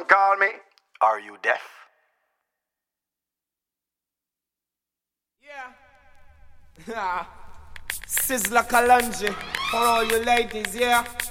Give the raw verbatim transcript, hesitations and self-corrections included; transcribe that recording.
Some call me, are you deaf? Yeah. Sizzla Kalonji for all you ladies, yeah.